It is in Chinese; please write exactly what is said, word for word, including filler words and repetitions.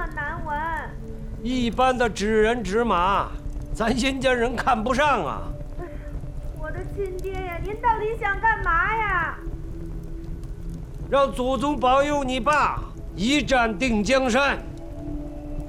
么难闻。 一般的知人知马，咱阴家人看不上啊。 哎呀，我的亲爹呀，您到底想干嘛呀？ 让祖宗保佑你爸一战定江山。